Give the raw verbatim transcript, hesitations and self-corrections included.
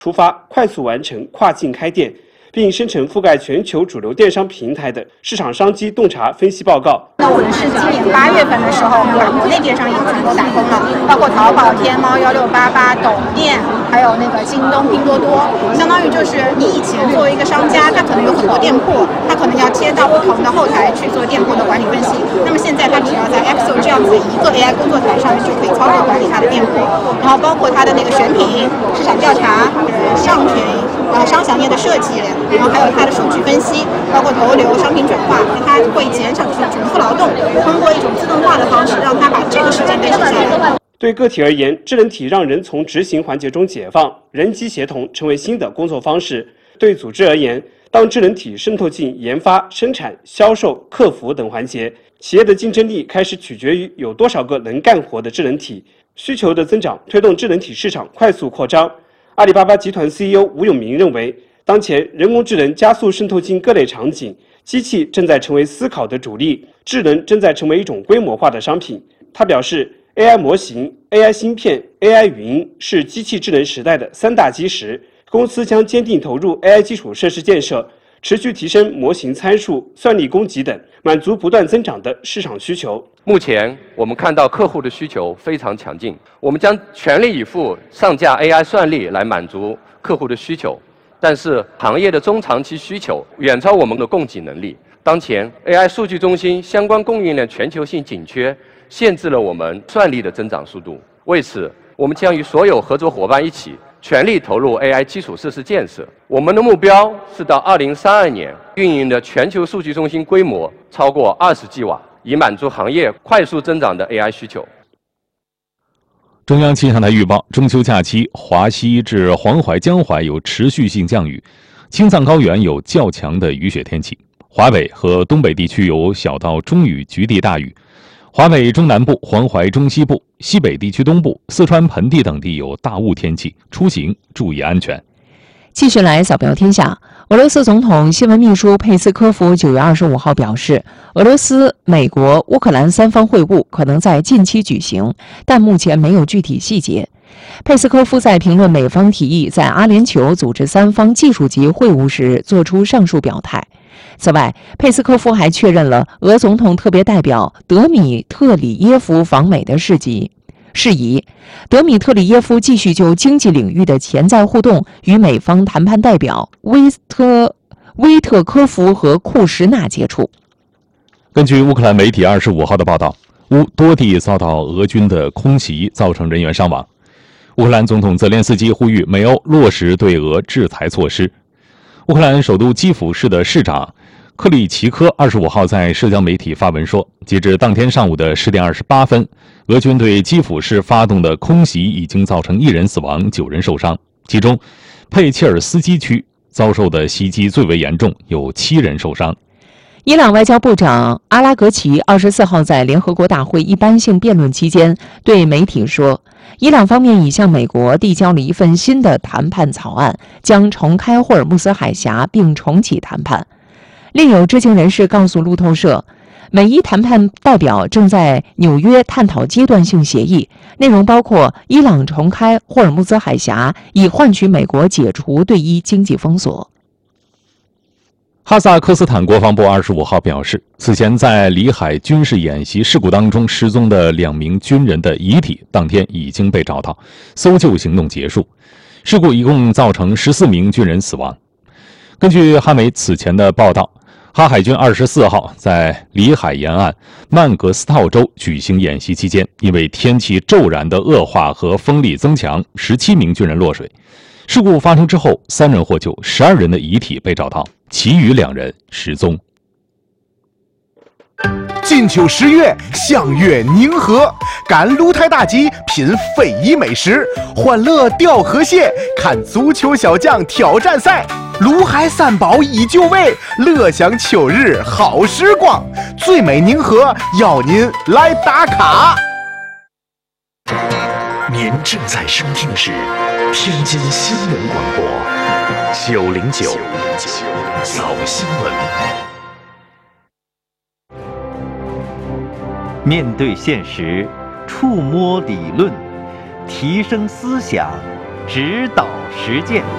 出发，快速完成跨境开店，并生成覆盖全球主流电商平台的市场商机洞察分析报告。 那我们是今年八月份的时候，我们把国内电商也全都打通了，包括淘宝、天猫、幺六八八、抖店，还有那个京东、拼多多。相当于就是你以前作为一个商家，他可能有很多店铺，他可能要贴到不同的后台去做店铺的管理分析。那么现在他只要在 Excel 这样子一个 A I 工作台上面就可以操作管理他的店铺，然后包括他的那个选品、市场调查、上品。然后商详页的设计，然后还有它的数据分析，包括投流、商品转化，它会减少重复劳动，通过一种自动化的方式，让它把这个时间给省下来。 对个体而言，智能体让人从执行环节中解放，人机协同成为新的工作方式。对组织而言，当智能体渗透进研发、生产、销售、客服等环节，企业的竞争力开始取决于有多少个能干活的智能体。需求的增长推动智能体市场快速扩张。阿里巴巴集团 C E O 吴永明认为，当前人工智能加速渗透进各类场景，机器正在成为思考的主力，智能正在成为一种规模化的商品。他表示 ，A I 模型、A I 芯片、A I 云是机器智能时代的三大基石。公司将坚定投入 A I 基础设施建设，持续提升模型参数、算力供给等，满足不断增长的市场需求。 目前我们看到客户的需求非常强劲，我们将全力以赴上架 A I 算力来满足客户的需求，但是行业的中长期需求远超我们的供给能力。当前 A I 数据中心相关供应链全球性紧缺，限制了我们算力的增长速度。为此，我们将与所有合作伙伴一起全力投入 A I 基础设施建设。我们的目标是到二零三二年，运营的全球数据中心规模超过二十 G 瓦，以满足行业快速增长的 A I 需求。 中央气象台预报，中秋假期华西至黄淮、江淮有持续性降雨，青藏高原有较强的雨雪天气，华北和东北地区有小到中雨局地大雨。华北中南部、黄淮中西部、西北地区东部、四川盆地等地有大雾天气，出行注意安全。 继续来扫描天下。俄罗斯总统新闻秘书佩斯科夫九月二十五号表示，俄罗斯、美国、乌克兰三方会晤可能在近期举行，但目前没有具体细节。佩斯科夫在评论美方提议在阿联酋组织三方技术级会晤时做出上述表态。此外，佩斯科夫还确认了俄总统特别代表德米特里耶夫访美的事宜。事宜，德米特里耶夫继续就经济领域的潜在互动与美方谈判代表威特威特科夫和库什纳接触。 根据乌克兰媒体二十五号的报道，乌多地遭到俄军的空袭，造成人员伤亡。乌克兰总统泽连斯基呼吁美欧落实对俄制裁措施。乌克兰首都基辅市的市长克里奇科二十五号在社交媒体发文说，截至当天上午的十点二十八分，俄军对基辅市发动的空袭已经造成一人死亡，九人受伤，其中佩切尔斯基区遭受的袭击最为严重，有七人受伤。 伊朗外交部长阿拉格齐二十四号在联合国大会一般性辩论期间对媒体说，伊朗方面已向美国递交了一份新的谈判草案，将重开霍尔木兹海峡并重启谈判。另有知情人士告诉路透社，美伊谈判代表正在纽约探讨阶段性协议，内容包括伊朗重开霍尔木兹海峡，以换取美国解除对伊经济封锁。 哈萨克斯坦国防部二十五号表示，此前在里海军事演习事故当中失踪的两名军人的遗体当天已经被找到，搜救行动结束。事故一共造成十四名军人死亡。根据哈媒此前的报道，哈海军二十四号在里海沿岸曼格斯套州举行演习期间，因为天气骤然的恶化和风力增强，十七名军人落水。事故发生之后，三人获救，十二人的遗体被找到，其余两人失踪。 金秋十月，相约宁河，赶鹿台大集，品非遗美食，欢乐钓河蟹，看足球小将挑战赛。卢海三宝依旧味，乐享秋日好时光。最美宁河邀您来打卡。 您正在收听的是天津新闻广播九零九早新闻。 面对现实，触摸理论，提升思想，指导实践。